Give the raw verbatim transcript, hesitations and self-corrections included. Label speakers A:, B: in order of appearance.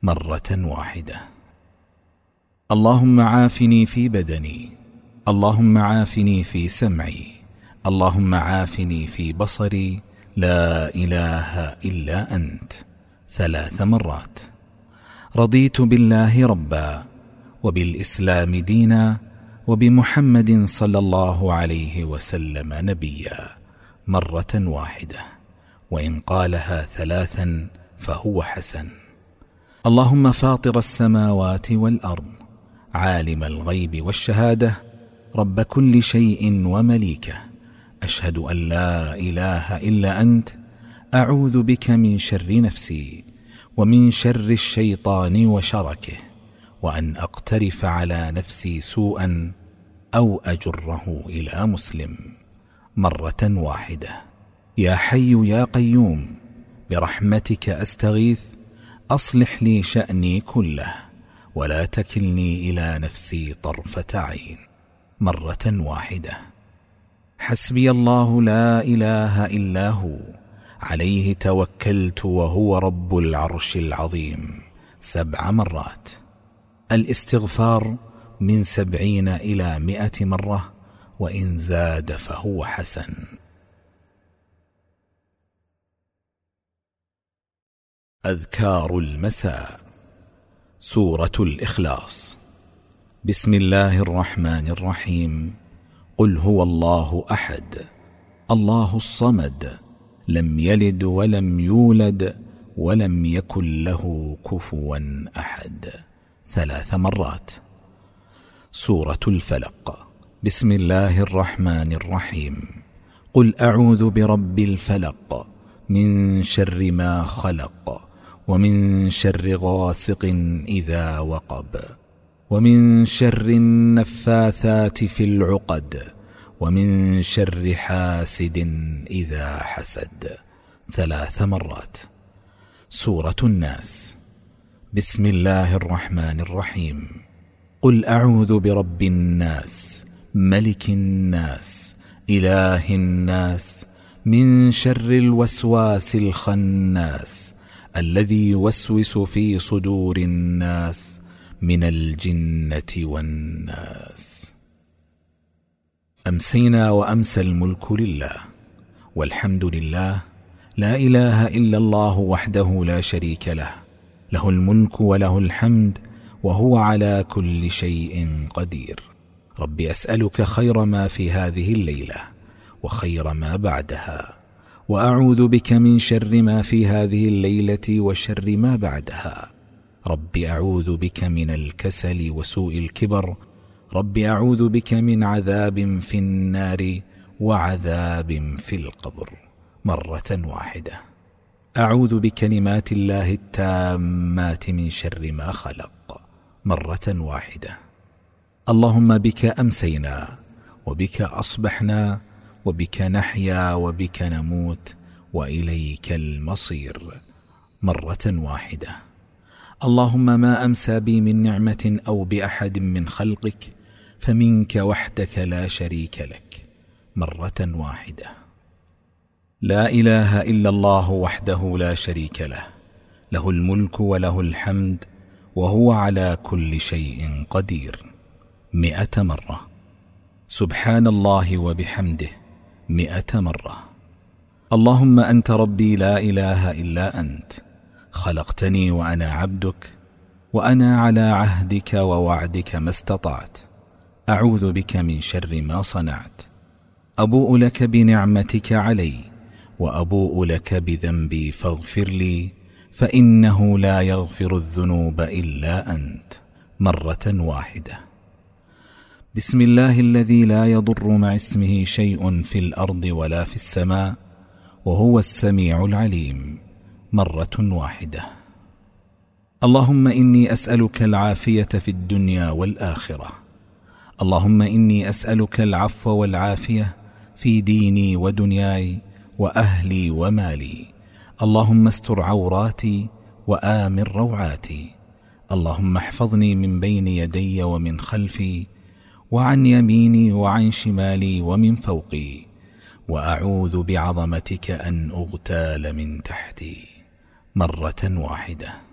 A: مرة واحدة. اللهم عافني في بدني، اللهم عافني في سمعي، اللهم عافني في بصري، لا إله إلا أنت، ثلاث مرات. رضيت بالله ربا، وبالإسلام دينا، وبمحمد صلى الله عليه وسلم نبيا، مرة واحدة، وإن قالها ثلاثا فهو حسن. اللهم فاطر السماوات والأرض، عالم الغيب والشهادة، رب كل شيء ومليكه، أشهد أن لا إله إلا أنت، أعوذ بك من شر نفسي ومن شر الشيطان وشركه، وأن أقترف على نفسي سوءا أو أجره إلى مسلم، مرة واحدة. يا حي يا قيوم، برحمتك أستغيث، أصلح لي شأني كله، ولا تكلني إلى نفسي طرفة عين، مرة واحدة. حسبي الله لا إله إلا هو، عليه توكلت وهو رب العرش العظيم، سبع مرات. الاستغفار من سبعين إلى مئة مرة، وإن زاد فهو حسن. أذكار المساء. سورة الإخلاص. بسم الله الرحمن الرحيم. قل هو الله أحد، الله الصمد، لم يلد ولم يولد ولم يكن له كفوا أحد، ثلاث مرات. سورة الفلق. بسم الله الرحمن الرحيم. قل أعوذ برب الفلق، من شر ما خلق، ومن شر غاسق إذا وقب، ومن شر النفاثات في العقد، ومن شر حاسد إذا حسد، ثلاث مرات. سورة الناس. بسم الله الرحمن الرحيم. قل أعوذ برب الناس، ملك الناس، إله الناس، من شر الوسواس الخناس، الذي يوسوس في صدور الناس من الجنة والناس. أمسينا وأمسى الملك لله، والحمد لله، لا إله إلا الله وحده لا شريك له، له الملك وله الحمد، وهو على كل شيء قدير. رب أسألك خير ما في هذه الليلة وخير ما بعدها، وأعوذ بك من شر ما في هذه الليلة وشر ما بعدها. رب أعوذ بك من الكسل وسوء الكبر، رب أعوذ بك من عذاب في النار وعذاب في القبر، مرة واحدة. أعوذ بكلمات الله التامات من شر ما خلق، مرة واحدة. اللهم بك أمسينا، وبك أصبحنا، وبك نحيا، وبك نموت، وإليك المصير، مرة واحدة. اللهم ما أمسى بي من نعمة أو بأحد من خلقك فمنك وحدك لا شريك لك، مرة واحدة. لا إله إلا الله وحده لا شريك له، له الملك وله الحمد، وهو على كل شيء قدير، مئة مرة. سبحان الله وبحمده، مئة مرة. اللهم أنت ربي لا إله إلا أنت، خلقتني وأنا عبدك، وأنا على عهدك ووعدك ما استطعت، أعوذ بك من شر ما صنعت. أبوء لك بنعمتك علي، وأبوء لك بذنبي فاغفر لي، فإنه لا يغفر الذنوب إلا أنت، مرة واحدة. بسم الله الذي لا يضر مع اسمه شيء في الأرض ولا في السماء، وهو السميع العليم، مرة واحدة. اللهم إني أسألك العافية في الدنيا والآخرة. اللهم إني أسألك العفو والعافية في ديني ودنياي وأهلي ومالي. اللهم استر عوراتي وآمن روعاتي. اللهم احفظني من بين يدي ومن خلفي، وعن يميني وعن شمالي ومن فوقي، وأعوذ بعظمتك أن أغتال من تحتي، مرة واحدة.